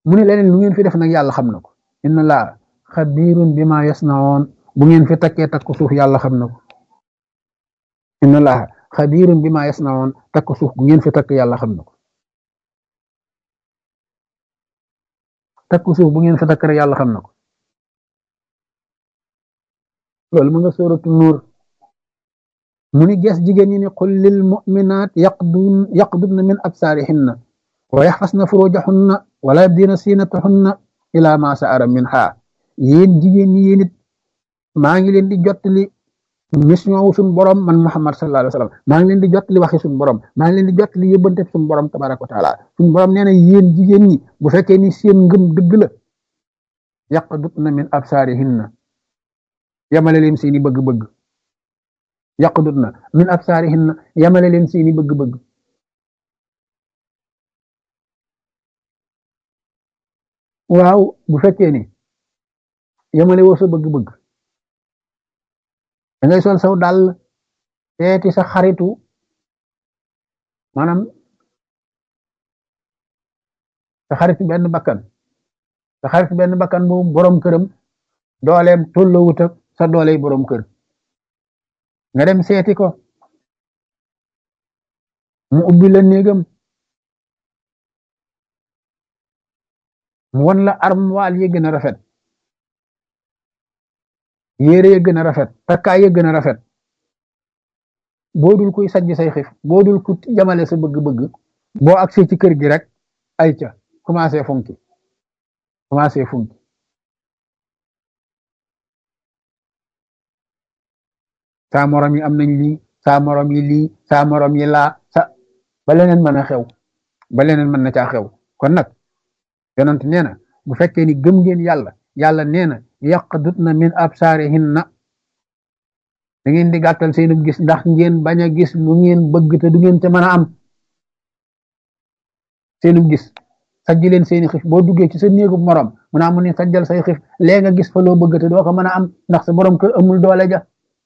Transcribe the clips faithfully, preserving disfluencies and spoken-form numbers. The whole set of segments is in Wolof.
mu ne leneen lu ngeen fi def nag yàlla xam na ko inna laa xabirun bima yasnaoon bu ngeen fi takkee takku suuf yàlla xam na ko inna laa xabirun bima yasnaoon takku suuf bu ngeen fi takk yàlla xam na ko takku suuf bu ngeen fi takk rek yàlla xam na ko loolu mu nga sóoratu nuur mu ni gees jigéen ñi ni qul lil mu'minaat yaqdun yaqdudna min absaarihinna wa yaxfasna furujahunna wala yabdina siinatahunna ila ma sa'ara minha yéen jigéen ñi yéen it maa ngi leen di jottali mission wu suñu borom man Muhammad sallallahu alayhi wa sallam maa ngi leen di jottali waxi suñu borom maa ngi leen di jottali yëbbante suñu borom tabaraka wa taala suñu borom nee na yéen jigéen ñi bu fekkee ni seen ngëm dëgg la yaqdudna min absaarihinna yamale leen seeni bëgg-bëgg yaqdudna min absaarihinna yamale leen seeni bëgg-bëgg waaw bu fekkee ni yamale woo sa bëgg-bëgg da ngay sol saw dàll seeti sa xaritu maanaam sa xaritu benn bakkan sa xaritu benn bakkan boobu borom këram dooleem tollowut ak sa dooley borom kër nga dem seeti ko mu ubbi la néegam mu won la armoire yi gën a rafet yére yi gën a rafet takkaay yi gën a rafet boo dul kuy sajj say xif boo dul ku jamale sa bëgg-bëgg boo agsee ci kër gi rek ay ca commencé funki commencé funki saa morom yi am nañ lii saa morom yi lii saa morom yi laa sa ba leneen mën a xew ba leneen mën na caa xew kon nag yonent nee na bu fekkee ni gëm ngeen yàlla yàlla nee na yaqdutna min absaarihinna da ngeen di gàttal seenu gis ndax ngeen bañ a gis lu ngeen bëgg te du ngeen ca mën a am seenu gis sajji leen seeni xif boo duggee ci sa néegu morom mu naa mu ne sajjal say xif lee nga gis fa loo bëgg te doo ko mën a am ndax sa borom kër amul doole ja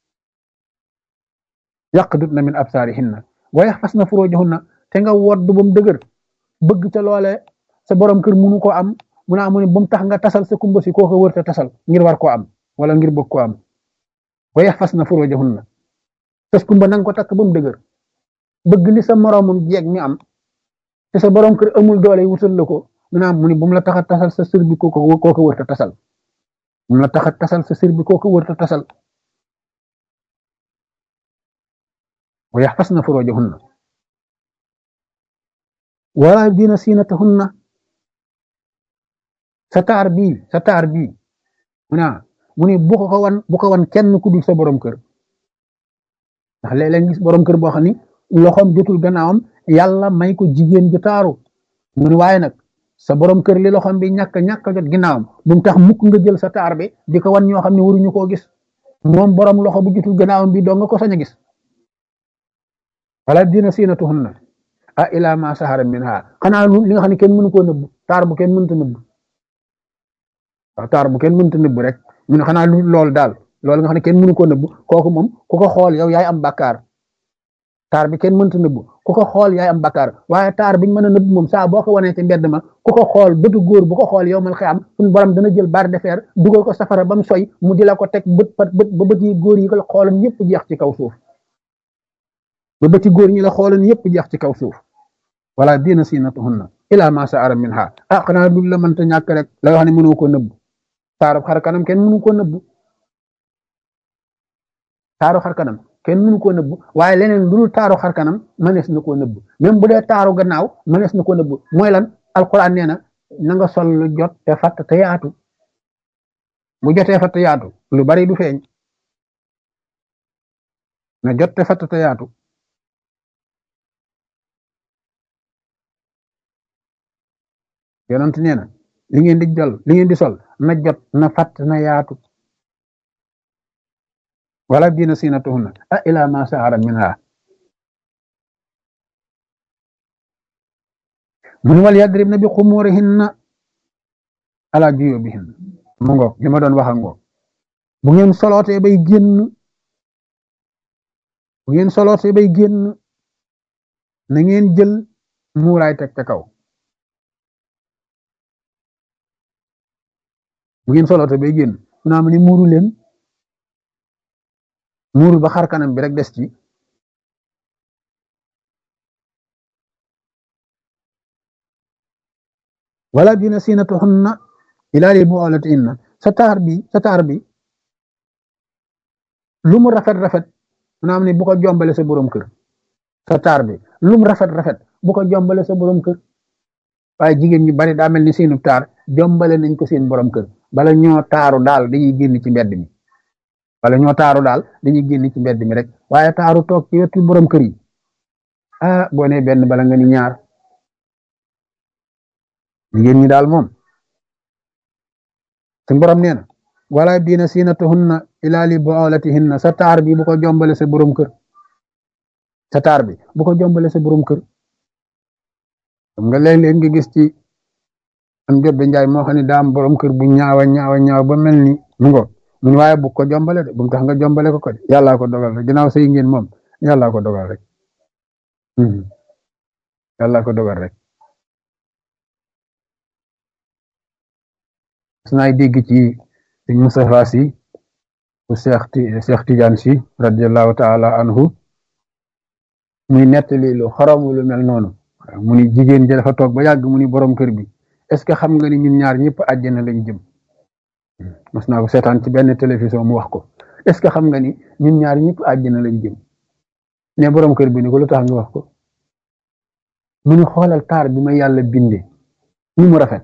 yaqdutna min absaarihinna wa yaxfasna furujahunna te nga woddu ba mu dëgër bëgg ca loole sa borom kër munu ko am mu naa mu ne ba mu tax nga tasal sa kumba si koo ko wër te tasal ngir war koo am wala ngir bëgg koo am wa yaxfasna furujahunna tas kumba nanga ko takk ba mu dëgër bëgg li sa moromum jeeg mi am te sa borom kër amul doole wutal la ko mu naa mu ne bu mu la tax a tasal sa sër bi koo ko koo ko wër te tasal bu mu la tax a tasal sa sër bi koo ko wër te tasal wa yaxfasna furujahunna wala yubdina siinatahunna sa taar bii sa taar bii mu ne mu ne bu ko wan bu ko wan kenn ku dul sa borom kër ndax léeg-léeg gis borom kër boo xam ni loxoom jotul gannaawam yàlla may ko jigéen ju taaru mu ne waaye nag sa borom kër li loxoom bi ñàkk ñàkk jot ginnaawam bu mu tax mukk nga jël sa taar bi di ko wan ñoo xam ne waruñu koo gis moom borom loxo bu jotul gannaawam bi doo nga ko sañ a gis wala dina siinatuhunna a ila ma sahara minha xanaa li nga xam ne kenn mënu koo nëbb taar bu kenn mënta nëbb waaw taar bu kenn mënta nëbb rek mu ne xanaa loolu daal loolu nga xam ne kenn mënu koo nëbb kooku moom ku ko xool yow yaay am bakkaar taar bi kenn mënta nëbb ku ko xool yaay am bakkaar waaye taar biñ mën a nëbb moom saa boo ko wanee ci mbedd ma ku ko xool bëtu góor bu ko xool yow mal xiyam suñu borom dana jël barre de fer dugal ko safara ba mu soy mu di la ko teg bët pat bët ba bët yi góor yi ko xooloon yëpp jeex ci kaw suuf ba bëti góor ñi la xooloon yëpp jeex ci kaw suuf wala dina siinatuhunna ila ma sa'ara minha ah xanaa lu la mënta ñàkk rek la wax ne mënoo ko nëbb taaru xar kanam kenn mënu ko nëbb taaru xar kanam kenn mënu koo nëbb waaye leneen lu dul taaru xar kanam mënees na koo nëbb même bu dee taaru gannaaw mënees na koo nëbb mooy lan alquran nee na na nga sol lu jot te fatt te yaatu bu jotee fatt yaatu lu bari du feeñ na jot te fatt te yaatu yonent nee na li ngeen di jol li ngeen di sol na jot na fatt na yaatu wala dina siinatuhunna a ila ma sahara minha mun wal yadribna bi xumurihinna ala juyubihinna mu ngoog li ma doon wax a ngoog bu ngeen solootee bay génn bu ngeen solootee bay génn na ngeen jël muuraay teg ca kaw bu ngeen solo te bay génn mu naa ma ni muuru leen muuru ba xar kanam bi rek des ci wala dina siinatuhunna ilaa li bu'ulatihinna sa taar bi sa taar bi lu mu rafet rafet mu naa ma ni bu ko jombale sa borom kër sa taar bi lu mu rafet rafet bu ko jombale sa borom kër waaye jigéen ñu bari daa mel ni seenu taar jombale nañ ko seen borom kër bala ñoo taaru daal dañuy génn ci mbedd mi bala ñoo taaru daal dañuy génn ci mbedd mi rek waaye taaru toog ci wetu borom kër yi ah boo nee benn bala nga ni ñaar jigéen ñi daal moom suñ borom nee na wala diina siinatuhunna ilaa li bu'ulatihinna sa taar bi bu ko jombale sa borom kër sa taar bi bu ko jombale sa borom kër xam nga léeg-léeg nga gis ci am jobbe njaay moo xam ne daa am borom kër bu ñaawa ñaawa ñaaw ba mel ni mu ngo mun waaye bu ko jombale de bu mu tax nga jombale ko ko de yàllaa ko dogal rek ginnaaw sëy ngeen moom yàllaa ko dogal rek yàllaa ko dogal rek su naay dégg ci sëñ Moustapha Sy bu Cheikh Cheikh Tidiane Sy radiallahu taala anhu muy nettali lu xoromu lu mel noonu mu ni jigéen ji dafa toog ba yàgg mu ni borom kër bi est-ce que xam nga ni ñun ñaar ñëpp àjjana lañ jëm mas naa ko seetaan ci benn télévision mu wax ko est-ce que xam nga ni ñun ñaar ñëpp àjjana lañ jëm ne borom kër bi ni ko lu tax nga wax ko mu ni xoolal taar bi ma yàlla binde ni mu rafet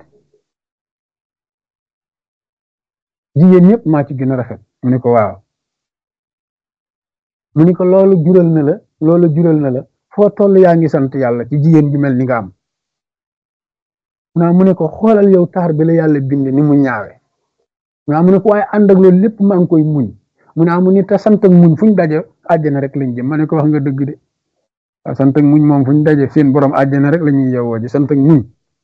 jigéen ñëpp maa ci gën a rafet mu ni ko waaw mu ni ko loolu jural na la loolu jural na la foo toll yaa ngi sant yàlla ci jigéen ju mel ni nga am naa mu ne ko xoolal yow taar bi la yàlla binde ni mu ñaawe naa mu ne ko waaye ànd ak loolu lépp maa ngi koy muñ mu naa mu ni te sant ak muñ fuñ daje àjjana rek lañ jëm ma ne ko wax nga dëgg de waaw sant ak muñ moom fuñ daje seen borom àjjana rek la ñuy yewoo ji sant ak muñ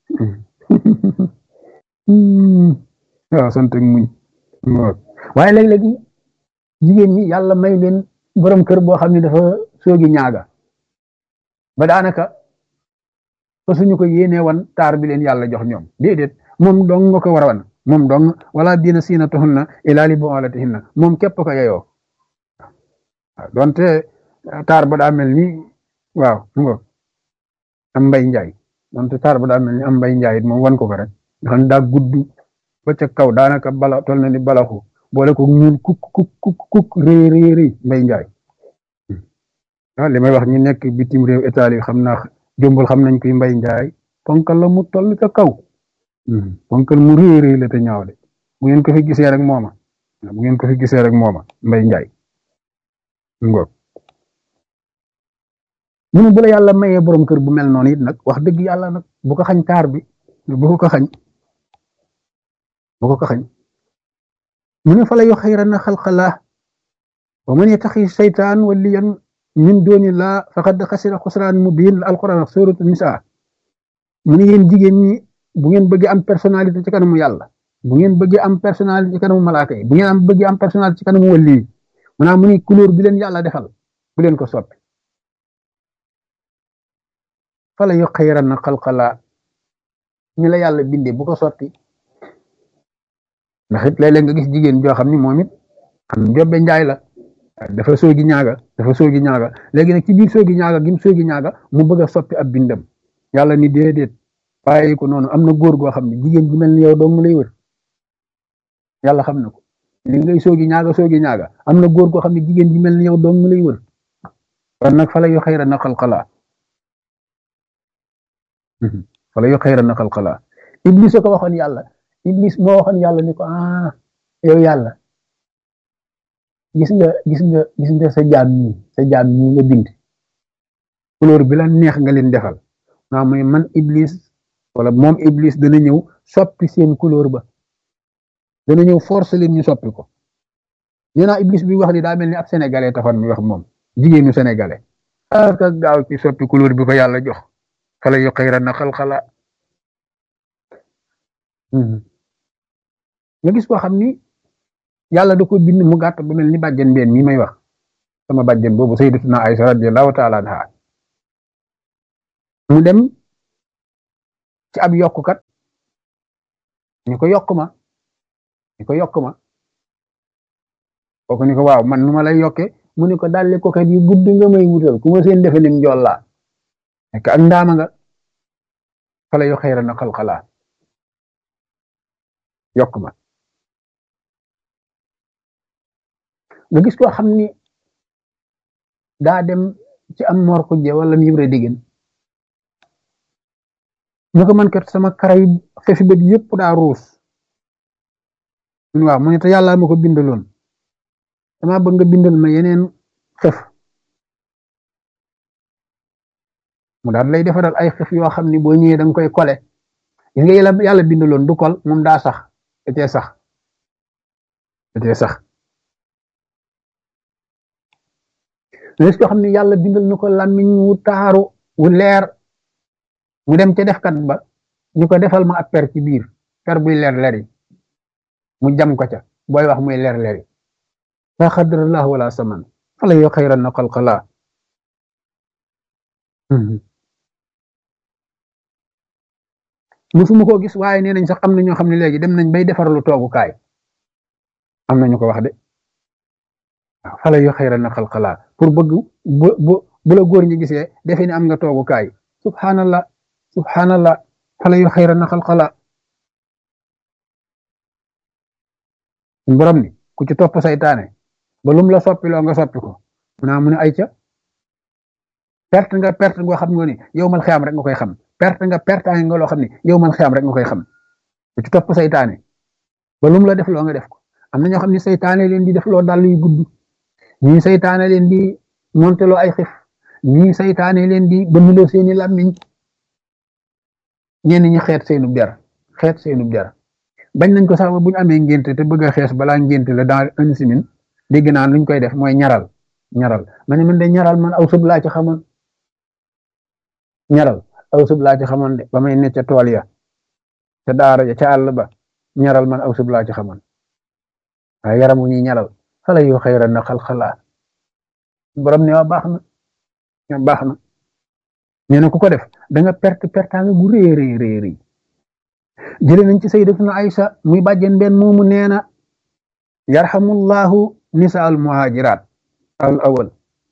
waaw sant ak muñ waaye léeg-léegi jigéen ñi yàlla may leen borom kër boo xam ne dafa soogi ñaaga ba daanaka fa suñu ko yéenee wan taar bi leen yàlla jox ñoom déedéet moom dong nga ko war a wan moom dong wala diina siinatuhunna ilaa li bu'ulatihinna moom képp ko yeyoo waaw donte taar ba daa mel ni waaw ngo am mbay njaay donte taar ba daa mel ni am mbay njaay it moom wan ko ko rek nga xam ne daa gudd ba ca kaw daanaka bala tol na ni balaxu boole ko ñuul kuk kuk kuk kuk rëy rëy rëy mbay njaay waaw li may wax ñi nekk bitim réew Italie xam naa jombul xam nañ koy mbay njaay ponkal la mu toll ca kaw ponkal mu rëy rëy la te ñaaw de bu ngeen ko fi gisee rek mooma bu ngeen ko fi gisee rek mooma mbay njaay ngoog mu ne bu la yàlla mayee borom kër bu mel noonu it nag wax dëgg yàlla nag bu ko xañ taar bi bu ko ko xañ bu ko ko xañ mu ne fa la yu xayran xalqallah wa man yattaxi seytaan waliyan min doonillah faqad xasira xusraan mubiin la alquran wax suuratu nisaa mu ne yéen jigéen ñi bu ngeen bëggee am personnalité ci kanamu yàlla bu ngeen bëggee am personnalité ci kanamu malaaka yi bu ngeen am bëggee am personnalité ci kanamu wali yi mu naa mu ni couleur bi leen yàlla defal bu leen ko soppi fa la yu xayran xalqallah ñi la yàlla bindee bu ko soppi ndax it léeg-léeg nga gis jigéen joo xam ni moom it am jobbe njaay la dafa soogi ñaaga dafa soogi ñaaga léegi nag ci biir soogi ñaaga gim soogi ñaaga mu bëgg a soppi ab bindam yàlla ni déedéet bàyyi ko noonu am na góor goo xam ne jigéen bi mel ni yow dong lay wër yàlla xam na ko li ngay soogi ñaaga soogi ñaaga am na góor goo xam ne jigéen bi mel ni yow dong lay wër kon nag fa la yu xayra na xalqalaa fa la yu xayra na xalqalaa iblis ko waxoon yàlla iblis moo waxoon yàlla ni ko ah yow yàlla gis nga gis nga gis nga sa jaam ñii sa jaam ñii nga bind couleur bi la neex nga leen defal naa mooy man iblis wala moom iblis dana ñëw soppi seen couleur ba dana ñëw force leen ñu soppi ko nee naa iblis bi wax ni daa mel ni ab sénégalais taxoon mi wax moom jigéenu sénégalais ak ak gaaw ci soppi couleur bi ko yàlla jox fala yu xayran na xalqala nga gis koo xam ni yàlla da ko bind mu gàtt bu mel ni bàjjen mbeen mi may wax sama bàjjen boobu sayyidatuna Aysa radiyallahu taala anha mu dem ci ab yokkukat ñu ko yokk ma ni ko yokk ma kooku ni ko waaw man nu ma lay yokke mu ni ko dalli koket yu gudd nga may wutal ku ma seen defe nim njool laa nekk ak ndaama nga fala yu xayra na xalxalaa yokk ma nga gis koo xam ni daa dem ci am mor xujje wala mu yibra diggéen ñu ko man kat sama karay xefi bët yépp daa ruus mun waaw mu ne te yàlla ma ko bindaloon dama bëgg nga bindal ma yeneen xef mu daal lay defaral ay xef yoo xam ni boo ñëwee da nga koy kole gis nga yàlla yàlla bindaloon du kol moom daa sax da cee sax da cee sax gis ko xam ni yàlla bindal na ko làmmiñ wu taaru wu leer mu dem ca defkat ba ñu ko defal ma ab per ci biir per buy leer leri mu jam ko ca booy wax muy leer leri la xadrallah wala saman fala yo xayran na xalqala musuma koo gis waaye nee nañ sax am na ñoo xam ne léegi dem nañ bay defarlu toogukaay am na ñu ko wax de waaw fala yo xayran na xalqala pour bëgg bu bu bu la góor ñi gisee defe ni am nga toogukaay subhanallah subhanallah fala yu xayra na xalqala borom ni ku ci topp saytaane ba lum la soppiloo nga soppi ko mu naa mu ne ay ca perte nga perte ngoo xam nga ni yow mal xiyam rek nga koy xam perte nga perte nga loo xam ni yow mal xiyam rek nga koy xam ku ci topp saytaane ba lum la def loo nga def ko am na ñoo xam ne saytaane leen di def loo dàll yu gudd ñii saytaane leen di monteloo ay xif ñii saytaane leen di bënnloo seeni làmmiñ ñenn ñi xeet seenub der xeet seenub der bañ nañ ko sax ba bu ñu amee ngénte te bëgg a xees balaa ngénte la dans une semaine dégg naan luñ koy def mooy ñaral ñaral ma ne man de ñaral man aw sëb laa ci xamoon ñaral aw sëb laa ci xamoon de ba may ne ca tool ya ca daara ja ca àll ba ñaral man aw sëb laa ci xamoon waaye yaram wu ñuy ñaral xale yu xayra na xalxalaa borom ne waa baax na baax na nee na ku ko def da nga perte pertaanga gu rëy rëy rëy rëy jëlee nañ ci sayyidatuna Aïsa muy bàjjen benn moomu nee na yarhamullahu nisa al muhajirat al awal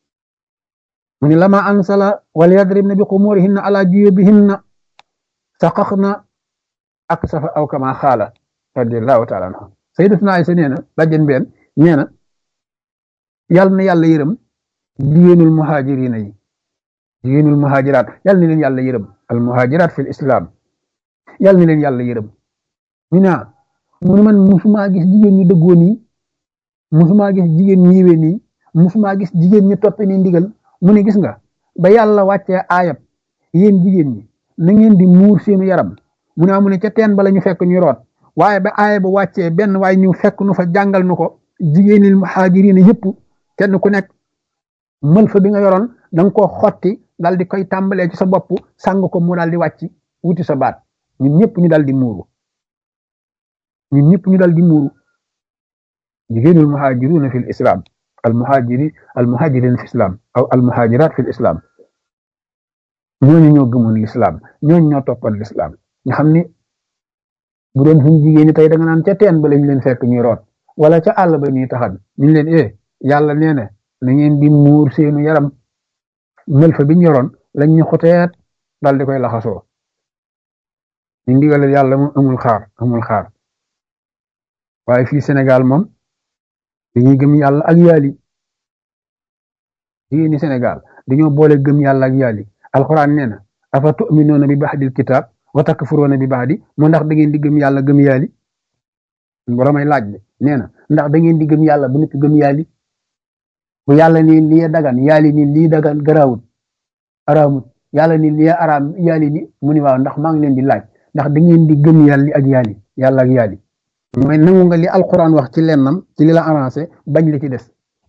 mu ni lama ansala wal yadribna bi xumurihinna ala juyubihinna saqaxna ak safa aw kama xaala radiyallahu taala anha sayyidatuna Aïsa nee na bàjjen benn nee na yàlla na yàlla yërëm jigéenul muhajirina yi jigéenul muhajiraat yàlla na leen yàlla yërëm al muhajiraat fil islam yàlla na leen yàlla yërëm ñu naa mu ne man musumaa gis jigéen ñu dëggoo nii musumaa gis jigéen ñu yiwee nii musumaa gis jigéen ñu toppe ni ndigal mu ne gis nga ba yàlla wàccee aayab yéen jigéen ñi na ngeen di muur seenu yaram mu ne mu ne ca teen ba la ñu fekk ñu root waaye ba aaya ba wàccee benn waaye ñu fekk nu fa jàngal nu ko jigéenil muhajiriina yëpp kenn ku nekk mël fa bi nga yoroon da nga koo xotti dal di koy tàmbalee ci sa bopp sàng ko mu daal di wàcc wuti sa baat ñun ñëpp ñu dal di muuru ñun ñëpp ñu dal di muuru jigéenul muhajiruna fil islam al muhajiri al muhajirin fi islam aw al muhajirat fil islam ñooñu ñoo gëmoon l'islam ñooñu ñoo toppoon l'islam ñu xam ni bu doon suñu jigéen ñi tey da nga naan ca teen ba lañ leen fekk ñuy root wala ca àll ba ñuy taxan ñu leen eh yàlla nee na na ngeen di muur seenu yaram mël fa biñ yoroon lañ ñu xoteet dal di koy laxasoo ñu ndigal yàlla moom amul xaar amul xaar waaye fii Sénégal moom dañuy gëm yàlla ak yaali jigéeni Sénégal dañoo boole gëm yàlla ak yaali alxuraan nee na afa tu'minuuna bi ba'dil kitaab wa takfuruuna bi ba'di moo ndax da ngeen di gëm yàlla gëm yaali boromay laaj de nee na ndax da ngeen di gëm yàlla bu nekk gëm yaali bu yàlla ni lii dagan yaali ni lii dagan garaawut araamut yàlla ni lii araam yaali ni mu ni waaw ndax maa ngi leen di laaj ndax da ngeen di gëm yàlla ak yaali yàlla ak yaali mooy nangu nga li alquran wax ci lennam ci li la avancé bañ li ci des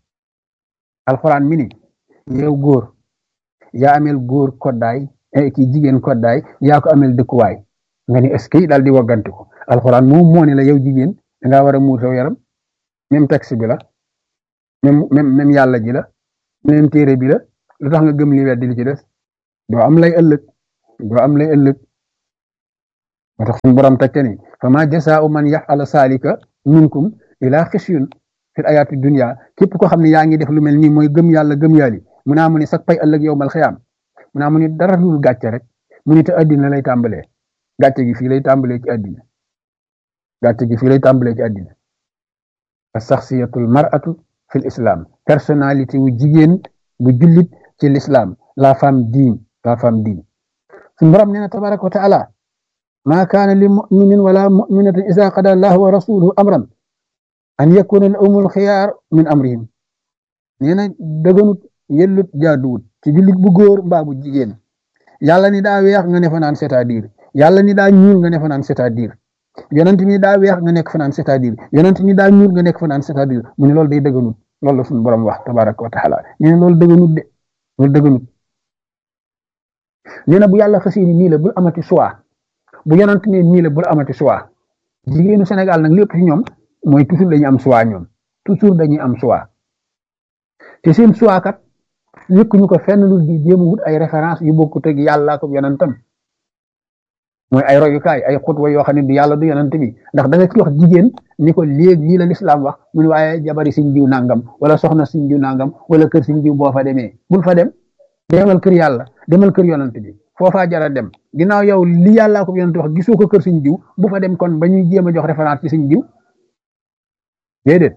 alquran mi ni yow góor yaa amel góor koddaay ki jigéen koddaay yaa ko amel dëkkuwaay nga ni est-ce que daal di wagganti ko alquran moom moo ne la yow jigéen da ngaa war a muur saw yaram même texte bi la même même même yàlla ji la même téere bi la lu tax nga gëm li weddi li ci des doo am lay ëllëg doo am lay ëllëg moo tax suñu borom tekke ni fa ma jasaa'u man yaf'ala saalika minkum ila xisyun fil ayaati dunya képp koo xam ne yaa ngi def lu mel nii mooy gëm yàlla gëm yàlli mu naa mu ni sax pay ëllëg yow mal xiyaam mu naa mu ni dara lul gàcce rek mu ni te addina lay tàmbalee gàcce gi fii lay tàmbalee ci addina gàcce gi fii lay tàmbalee ci addina as-saxsiyatul mar'atu fil islam personnalité wu jigéen bu jullit ci l'islam la femme digne la femme digne suñu borom nee na tabaraka wa taala ma kaana li muminin wala muminatin isa qada allahu wa rasuluhu amran an yakuna lahumul xiyaar min amrihim nee na dëgganut yellut jaaduwut ci jullit bu góor mbaa bu jigéen yàlla ni daa weex nga ne fa naan c'est-à-dire yàlla ni daa ñuul nga ne fa naan c'est-à-dire yonent ni daa weex nga nekk fa naan c'est-à-dire yonent ni daa ñuul nga nekk fa naan c'est-à-dire mu ne loolu day dëgganut loolu la suñu borom wax tabaraka wa taala nee na loolu dëgganut de loolu dëgganut nee na bu yàlla xasee ni nii la bul amati choix bu yonent ne nii la bul amati choix jigéenu Sénégal nag lépp ci ñoom mooy toujours dañuy am choix ñoom toujours dañuy am choix te seen choix kat yëkkuñu ko fenn lu di jéem a wut ay référence yu bokkut ak yàlla ko yonentam mooy ay royukaay ay xutwa yoo xam ne du yàlla du yonent bi ndax da nga ci wax jigéen ni ko léegi lii la lislaam wax mu ne waaye jabari siñ diw nangam wala soxna siñ diw nangam wala kër siñ diw boo fa demee bul fa dem demal kër yàlla demal kër yonent bi foofaa jara dem ginnaaw yow li yàllaa ko yonent wax gisoo ko kër siñ diw bu fa dem kon ba ñuy jéem a jox référence ci siñ diw déedéet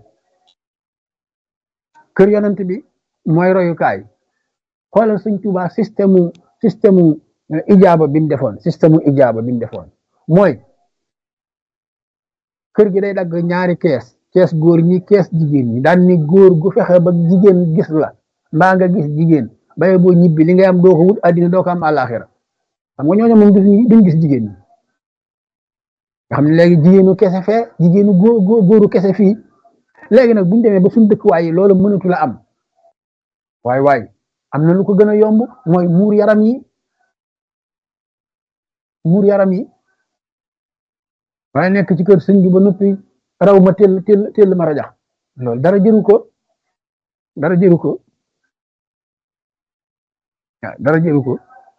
kër yonent bi mooy royukaay xoolal Sëñ Tuubaa système système ijaaba bi mu defoon système ijaaba bi mu defoon mooy kër gi day dagg ñaari kees kees góor ñi kees jigéen ñi daan ni góor gu fexe ba jigéen gis la mbaa nga gis jigéen baye boo ñibbi li ngay am doo ko wut addina doo ko am àllaaxira xam nga ñooñu moom duñ gis jigéen ñi nga xam ne léegi jigéenu kese fee jigéenu góor góoru kese fii léegi nag buñ demee ba suñu dëkkuwaay yi loolu mënatu la am waay waay am na lu ko gën a yomb mooy muur yaram yi muur yaram yi waaye nekk ci kër sëñ bi ba noppi raw ma teel teel teel ma rajax loolu dara jëru ko dara jëru ko waaw dara jëru ko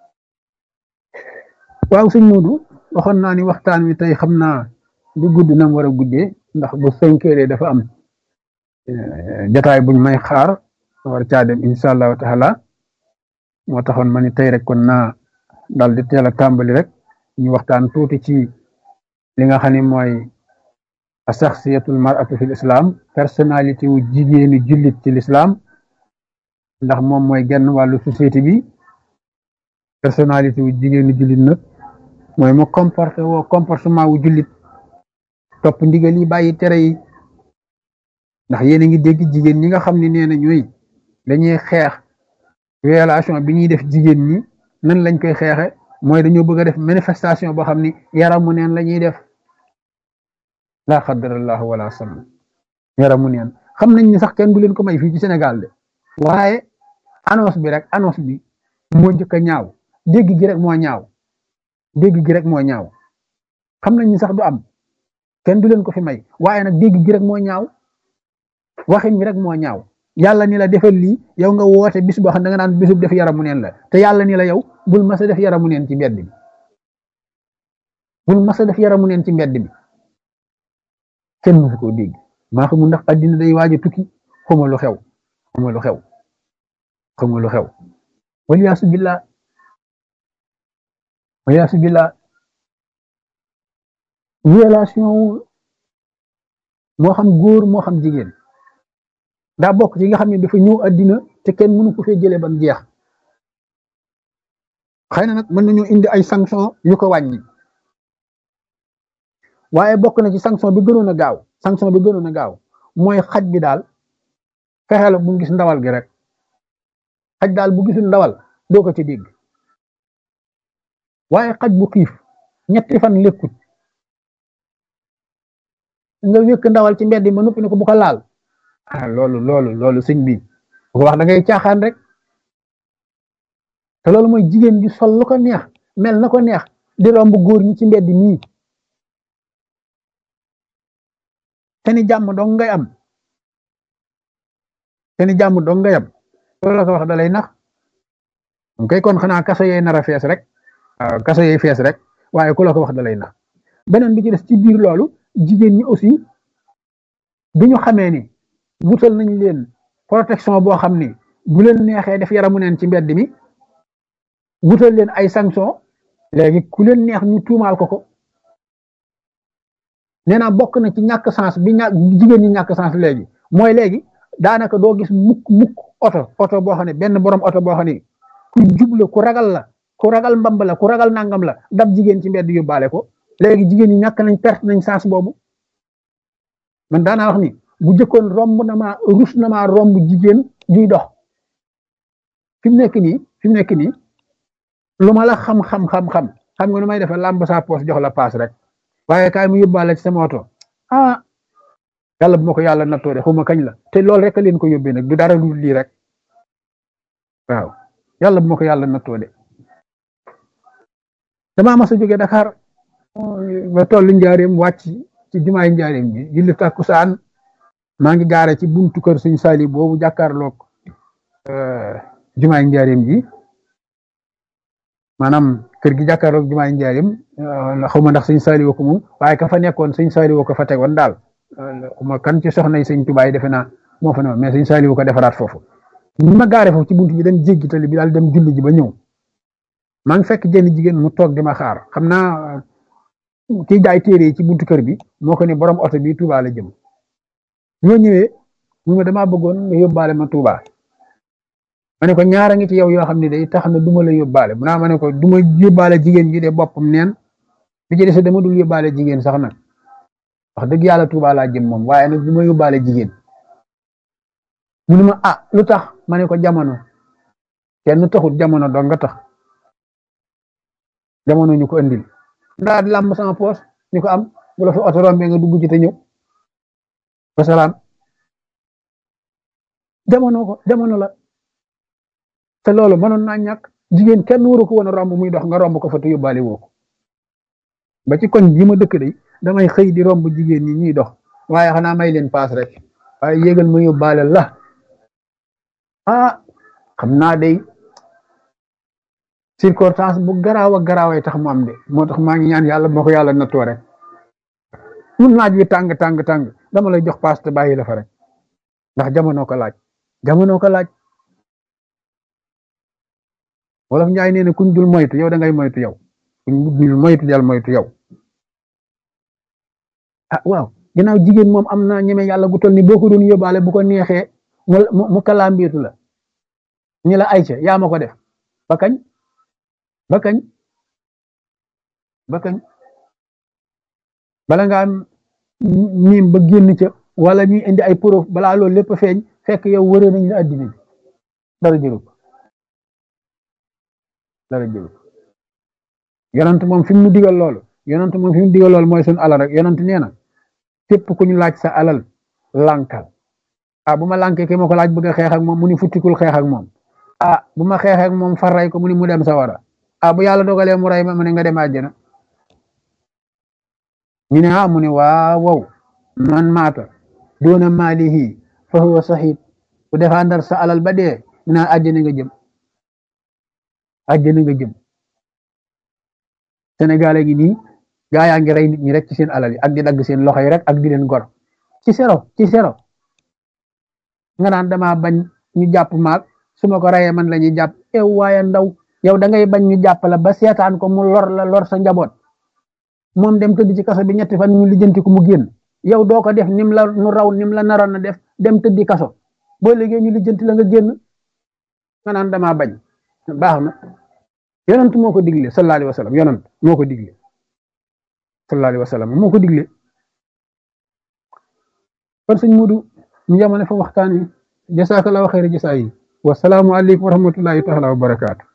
waaw sëñ Modou waxoon naa ni waxtaan wi tey xam naa du gudd na mu war a guddee ndax bu cinq heures dafa am jataay buñ may xaar war caa dem incha allahu taala moo taxoon ma ni tey rek kon naa dal di teel a tàmbali rek ñu waxtaan tuuti ci li nga xam ne mooy asaxsiyatul mar'atu fil islam personnalité wu jigéenu jullit ci l'islam ndax moom mooy genn wàllu société bi personnalité wu jigéenu jullit nag mooy mu comporté woo comportement wu jullit topp ndigal yi bàyyi tere yi ndax yéen a ngi dégg jigéen ñi nga xam ne nee na ñooy dañuy xeex violation bi ñuy def jigéen ñi nan lañ koy xeexe mooy dañoo bëgg a def manifestation boo xam ni yaramu neen la ñuy def laa xadarallahu wala sallam yaramu neen xam nañ ni sax kenn du leen ko may fii ci Sénégal de waaye annonce bi rek annonce bi moo njëkk a ñaaw dégg gi rek moo ñaaw dégg gi rek moo ñaaw xam nañ ni sax du am kenn du leen ko fi may waaye nag dégg gi rek moo ñaaw waxin bi rek moo ñaaw yàlla ni la defal lii yow nga woote bis boo xam ne da nga naan bisub def yaramu neen la te yàlla ni la yow bul mas a def yaramu neen ci mbedd bi bul mas a def yaramu neen ci mbedd bi kenn mësu koo dégg maa xamul ndax addina day waaj a tukki xuma lu xew xuma lu xew xuma lu xew waliyaasu billah waliyaasu billah violation moo xam góor moo xam jigéen daa bokk ci nga xam ne dafa ñëw addina te kenn mënu ko fee jëlee ba mu jeex xëy na nag mën nañu indi ay sanction yu ko wàññi waaye bokk na ci sanction bi gënoon a gaaw sanction bi gënoon a gaaw mooy xaj bi daal fexe la bu gis ndawal gi rek xaj daal bu gisul ndawal doo ko ci dégg waaye xaj bu xiif ñetti fan lekkut nga wékk ndawal ci mbedd ma noppi ne ko bu ko laal ah loolu loolu loolu sëñ bi bu ko wax da ngay caaxaan rek te loolu mooy jigéen gi sol lu ko neex mel na ko neex di romb góor ñi ci mbedd nii te ni jàmm dong ngay am te ni jàmm dong ngay am loolu la ko wax da lay nax kay kon xanaa kaso yee nar a fees rek waaw kaso yee fees rek waaye ku la ko wax da lay nax beneen bi ci des ci biir loolu jigéen ñi aussi bi ñu xamee ni wutal nañ leen protection boo xam ni bu leen neexee def yaramu neen ci mbedd mi wutal leen ay sanction léegi ku leen neex ñu tuumaal ko ko nee naa bokk na ci ñàkk sens bi ñàkk jigéen ñi ñàkk sens léegi mooy léegi daanaka doo gis mukk mukk oto oto boo xam ne benn borom oto boo xam ne ku jubla ku ragal la ku ragal mbamb la ku ragal nangam la dab jigéen ci mbedd yóbbaale ko léegi jigéen ñi ñàkk nañ perte nañ sens boobu man daanaa wax ni bu jëkkoon romb na maa rus na maa romb jigéen juy dox fi mu nekk nii fi mu nekk nii lu ma la xam-xam-xam-xam xam nga nu may defee làmb saa poos jox la paas rek waaye kaay mu yóbbaale ci sama oto ah yàlla bu ma ko yàlla nattoo de xuma kañ la te loolu rek a leen ko yóbbee nag du dara lu lii rek waaw yàlla bu ma ko yàlla nattoo de damaa mas a jógee Dakar ba tollu njaareem wàcc ci jumaay njaareem bi julli takkusaan maa ngi gaare ci buntu kër sëñ Sali boobu jàkkaarloog jumaay njaareem ji maanaam kër gi jàkkaarloog jumaay njaareem xaw ma ndax sëñ Sali woo ko moom waaye ka fa nekkoon sëñ Sali woo ko fa tegoon daal xuma kan ci soxna yi sëñ Tuubaa yi defe naa moo fa ne mais sëñ Sali woo ko defaraat foofu ñu ma gaare foofu ci buntu bi dem jéggi tali bi daal dem julli ji ba ñëw maa ngi fekk jenn jigéen mu toog di ma xaar xam naa kiy jaay téere yi ci buntu kër bi moo ko ne borom oto bi Touba la jëm ñoo ñëwee mu ma damaa bëggoon nga yóbbaale ma Touba ma ne ko ñaara ngi ci yow yoo xam ne day tax na duma la yóbbaale mu naa ma ne ko duma yóbbaale jigéen ji de boppam neen bi ci des dama dul yóbbaale jigéen sax nag wax dëgg yàlla Touba laa jëm moom waaye nag duma yóbbaale jigéen mu ne ma ah lu tax ma ne ko jamono kenn taxut jamono dong nga tax jamono ñu ko andil ndaa di làmb sama poos ñu ko am bu la fa oto rombee nga dugg ci te ñëw wasalaam jamono ko jamono la te loolu mënoon naa ñàkk jigéen kenn waru ko woon a romb muy dox nga romb ko fa te yóbbaale woo ko ba ci koñ bi ma dëkk de damay xëy di romb jigéen ñi ñuy dox waaye xanaa may leen paas rek waaye yéegal ma yóbbaale la ah xam naa day circonstance bu garaaw a garaaway tax mu am de moo tax maa ngi ñaan yàlla moo ko yàlla nattoo rek mun naaj wi tàng tàng tàng dama lay jox paas te bàyyi la fa rek ndax jamono ko laaj jamono ko laaj wolof njaay nee na kuñ dul moytu yow da ngay moytu yow kuñ dul moytu del moytu yow ah waaw ginnaaw jigéen moom am na ñeme yàlla gu toll ni boo ko doon yóbbaale bu ko neexee mu mu kalaambiitu la ni la ayca yaa ma ko def ba kañ ba kañ ba kañ bala ngaa miim ba génn ca wala ñuy indi ay preuve balaa loolu lépp feeñ fekk yow wëree nañ la addina bi dara jëru dara jëru yonent moom fi mu digal loolu yonent moom fi mu digal loolu mooy suñu alal rek yonent nee na képp ku ñu laaj sa alal lànkal ah bu ma lànkee ki ma ko laaj bëgg a xeex ak moom mu ni futtikul xeex ak moom ah bu ma xeex ak moom far ray ko mu ni mu dem sawara ah bu yàlla dogalee mu ray ma mu ne nga dem àjjana ñu ne ah mu ne waaw wow man maata doona maalihi fa huwa sahid bu défendre sa alal ba dee ñu naan àjjana nga jëm àjjana nga jëm Sénégal gi nii gaa yaa ngi rey nit ñi rek ci seen alal yi ak di dagg seen loxo yi rek ak di leen gor ci sero ci sero nga naan dama bañ ñu jàpp maag su ma ko rayee man la ñuy jàpp ew waaye ndaw yow da ngay bañ ñu jàpp la ba seetaan ko mu lor la lor sa njaboot moom dem tëdd ci kaso bi ñetti fan ñu lijjanti ko mu génn yow doo ko def nim la nu raw nim la naroon na def dem tëddi kaso boo liggéey ñu lijjanti la nga génn nga naan dama bañ baax na yonent moo ko digle sallallahu alayhi wa sallam yonent moo ko digle sallallahu alayhi wa sallam moo ko digle kon sëñ Mudu ñu yamane fa waxtaan wi jasakallahu xayra jasaa yi wasalaamu aleykum wa rahmatullahi taala wa barakaatu